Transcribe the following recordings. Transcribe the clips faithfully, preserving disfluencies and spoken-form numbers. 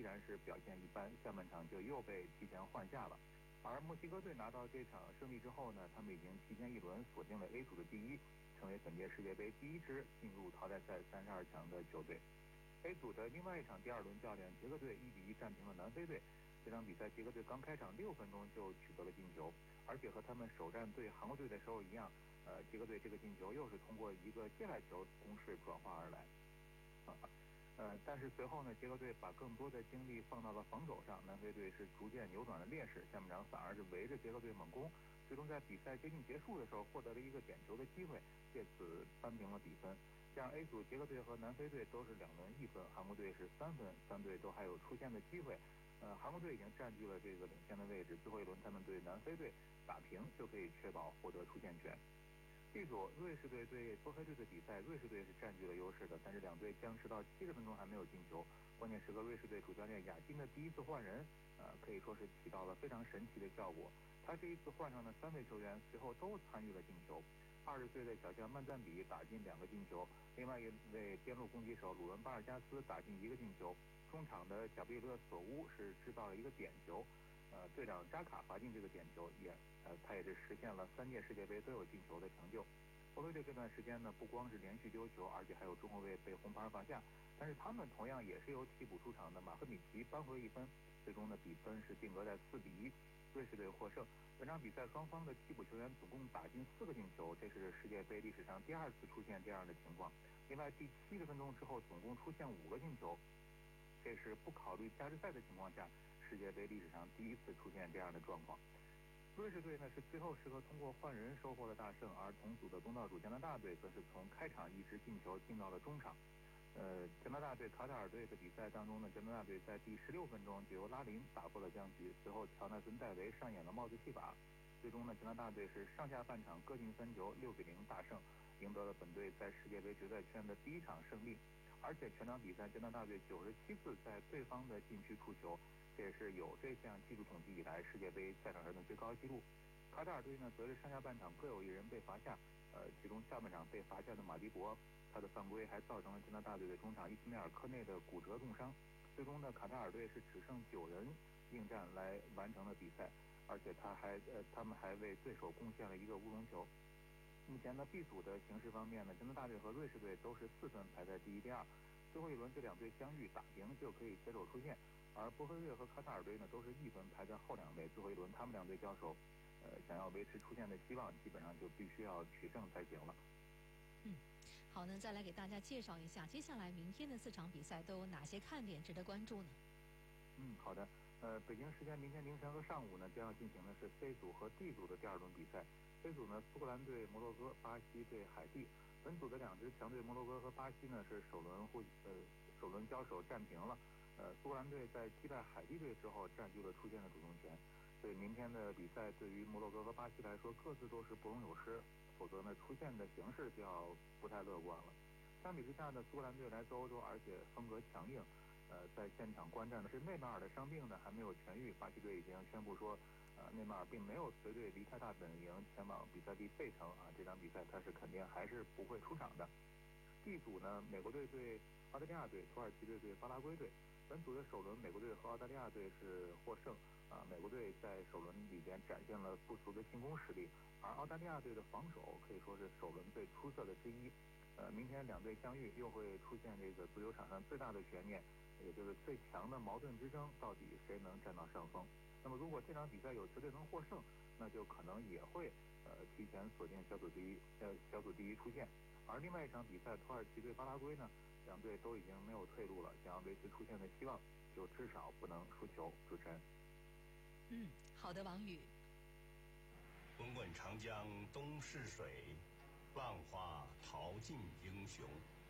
然是表现一般，下半场就又被提前换下了。而墨西哥队拿到这场胜利之后呢，他们已经提前一轮锁定了 A 组的第一，成为本届世界杯第一支进入淘汰赛三十二强的球队。A 组的另外一场第二轮较量，捷克队一比一战平了南非队。这场比赛，捷克队刚开场六分钟就取得了进球，而且和他们首战对韩国队的时候一样，呃，捷克队这个进球又是通过一个界外球攻势转化而来。啊，呃，但是随后呢，捷克队把更多的精力放到了防守上，南非队是逐渐扭转了劣势，下半场反而是围着捷克队猛攻，最终在比赛接近结束的时候获得了一个点球的机会，借此扳平了比分。这样 A 组捷克队和南非队都是两轮一分，韩国队是三分，三队都还有出线的机会。呃，韩国队已经占据了这个领先的位置，最后一轮他们对南非队打平就可以确保获得出线权。B 组瑞士队对波黑队的比赛，瑞士队是占据了优势的，但是两队僵持到七十分钟还没有进球。关键时刻，瑞士队主教练雅金的第一次换人，呃，可以说是起到了非常神奇的效果。他这一次换上的三位球员，随后都参与了进球。二十岁的小将曼赞比打进两个进球，另外一位边路攻击手鲁伦巴尔加斯打进一个进球。中场的贾贝勒索乌是制造了一个点球，呃，队长扎卡罚进这个点球，也呃，他也是实现了三届世界杯都有进球的成就。波黑队这段时间呢，不光是连续丢球，而且还有中后卫被红牌罚下，但是他们同样也是由替补出场的马赫米奇扳回一分，最终的比分是定格在四比一，瑞士队获胜。本场比赛双方的替补球员总共打进四个进球，这是世界杯历史上第二次出现这样的情况。另外，第七十分钟之后总共出现五个进球。这是不考虑加时赛的情况下，世界杯历史上第一次出现这样的状况。瑞士队呢是最后时刻通过换人收获了大胜，而同组的东道主加拿大队则是从开场一直进球进到了中场。呃，加拿大队卡塔尔队的比赛当中呢，加拿大队在第十六分钟就由拉林打破了僵局，随后乔纳森戴维上演了帽子戏法，最终呢加拿大队是上下半场各进三球，六比零大胜，赢得了本队在世界杯决赛圈的第一场胜利。而且全场比赛，加拿大队九十七次在对方的禁区触球，这也是有这项技术统计以来世界杯赛场上的最高纪录。卡塔尔队呢，则是上下半场各有一人被罚下，呃，其中下半场被罚下的马迪博，他的犯规还造成了加拿大队的中场伊斯梅尔科内的骨折重伤。最终呢，卡塔尔队是只剩九人应战来完成了比赛，而且他还呃，他们还为对手贡献了一个乌龙球。目前呢 ，B 组的形势方面呢，加拿大队和瑞士队都是四分排在第一、第二，最后一轮这两队相遇打平就可以携手出线。而波黑队和卡塔尔队呢都是一分排在后两位，最后一轮他们两队交手，呃，想要维持出线的希望，基本上就必须要取胜才行了。 嗯，好呢，再来给大家介绍一下接下来明天的四场比赛都有哪些看点值得关注呢？ 嗯，好的。呃，北京时间明天凌晨和上午呢，将要进行的是 C 组和 D 组的第二轮比赛。C 组呢，苏格兰对摩洛哥，巴西对海地。本组的两支强队摩洛哥和巴西呢是首轮互呃首轮交手战平了。呃，苏格兰队在击败海地队之后占据了出线的主动权，所以明天的比赛对于摩洛哥和巴西来说各自都是不容有失，否则呢出线的形势就要不太乐观了。相比之下呢，苏格兰队来自欧洲，而且风格强硬。呃，在现场观战的是内马尔的伤病呢还没有痊愈，巴西队已经宣布说，呃，内马尔并没有随队离开大本营前往比赛地费城啊，这场比赛他是肯定还是不会出场的。D 组呢，美国队对澳大利亚队，土耳其队对巴拉圭队。本组的首轮，美国队和澳大利亚队是获胜啊，美国队在首轮里边展现了不俗的进攻实力，而澳大利亚队的防守可以说是首轮最出色的之一。呃，明天两队相遇，又会出现这个足球场上最大的悬念。也就是最强的矛盾之争，到底谁能占到上风？那么，如果这场比赛有球队能获胜，那就可能也会呃提前锁定小组第一，呃小组第一出线。而另外一场比赛，土耳其对巴拉圭呢，两队都已经没有退路了，想要维持出线的希望，就至少不能输球。主持人， 嗯，好的，王宇。 滚滚长江东逝水，浪花淘尽英雄。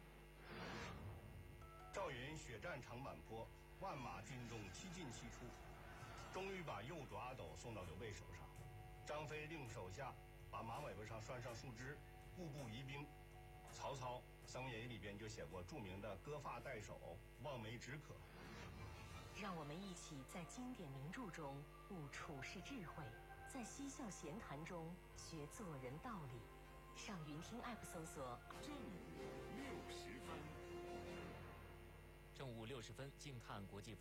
赵云血战长坂坡，万马军中七进七出，终于把右爪斗送到刘备手上。张飞令手下把马尾巴上拴上树枝，步步疑兵。曹操《三国演义》里边就写过著名的割发代首，望梅止渴。 让我们一起在经典名著中悟处世智慧，在嬉笑闲谈中学做人道理。上云听 App 搜索正午六十分。 正午六十分，静看国际。